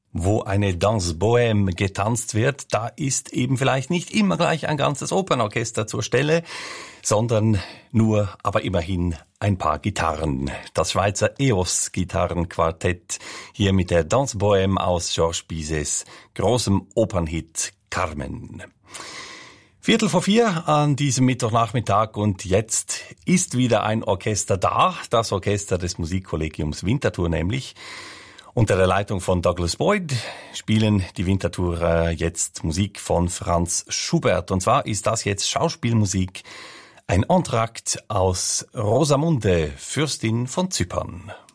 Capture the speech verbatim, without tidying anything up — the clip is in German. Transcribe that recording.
Wo eine Danse Bohème getanzt wird, da ist eben vielleicht nicht immer gleich ein ganzes Opernorchester zur Stelle, sondern nur, aber immerhin ein paar Gitarren. Das Schweizer E O S-Gitarrenquartett hier mit der Danse Bohème aus Georges Bizets großem Opernhit Carmen. Viertel vor vier an diesem Mittwochnachmittag und jetzt ist wieder ein Orchester da, das Orchester des Musikkollegiums Winterthur nämlich. Unter der Leitung von Douglas Boyd spielen die Winterthurer jetzt Musik von Franz Schubert. Und zwar ist das jetzt Schauspielmusik, ein Entrakt aus Rosamunde, Fürstin von Zypern.